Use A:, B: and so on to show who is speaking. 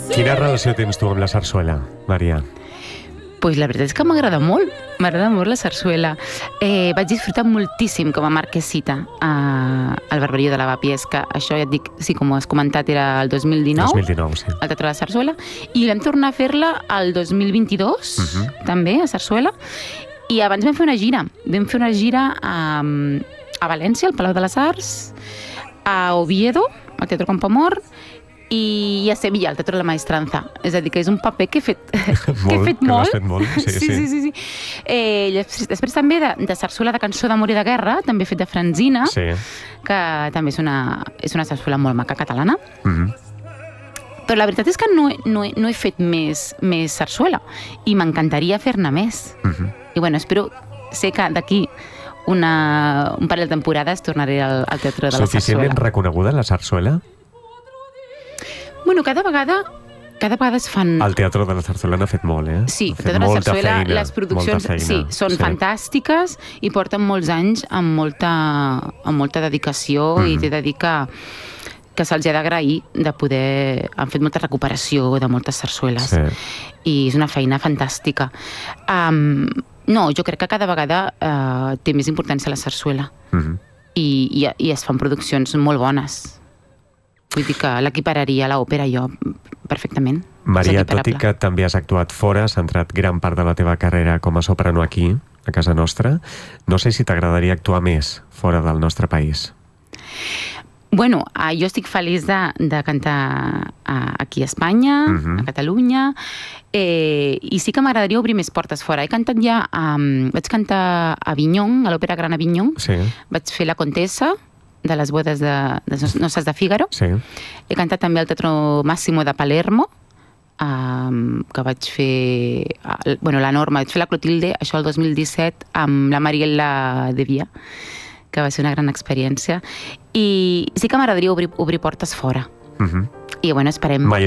A: Quina relació tens tu amb la sarsuela, Maria?
B: Pues la veritat és que m'agrada molt la sarsuela. Vaig disfrutar moltíssim com a marquesita al Barberio de l'Avapiesca. Això ja et dic, sí, com has comentat, era el 2019.
A: 2019, sí.
B: Al Teatre de la Sarsuela. I vam tornar a fer-la el 2022, també, a Sarsuela. I abans vam fer una gira. Vam fer una gira a València, al Palau de les Arts, a Oviedo, al Teatre Campoamor, i a Sevilla, al Teatre de la Maestranza. És a dir, que és un paper que he fet molt.
A: Que l'has fet molt,
B: sí. Després també de sarsuela de cançó d'amor i de guerra, també he fet de Franzina, que també és una sarsuela molt maca catalana. Però la veritat és que no he fet més sarsuela i m'encantaria fer-ne més. I bueno, sé que d'aquí un parell de temporades tornaré al Teatre de la Sarsuela.
A: Suficientment reconeguda la sarsuela?
B: Bueno, cada vegada es fan...
A: El Teatre de la Sarsuela n'ha fet molt,
B: Sí, el Teatre de la Sarsuela, les produccions són fantàstiques i porten molts anys amb molta dedicació i t'he de dir que se'ls ha d'agrair de poder... Han fet molta recuperació de moltes sarsueles i és una feina fantàstica. No, jo crec que cada vegada té més importància la sarsuela i es fan produccions molt bones. Vull dir que l'equipararia a l'òpera jo perfectament.
A: Maria, tot i que també has actuat fora, has centrat gran part de la teva carrera com a soprano aquí, a casa nostra, no sé si t'agradaria actuar més fora del nostre país.
B: Bueno, jo estic feliç de cantar aquí a Espanya, a Catalunya, i sí que m'agradaria obrir més portes fora. He cantat ja... Vaig cantar a Avignon, a l'Òpera Gran Avignon. Vaig fer La Contessa, de les bodes de Noces de Fígaro. He cantat també al Teatro Massimo de Palermo, que vaig fer... la Norma, vaig fer la Clotilde, això el 2017, amb la Mariella de Via, que va ser una gran experiència. I sí que m'agradaria obrir portes fora. I bueno, esperem...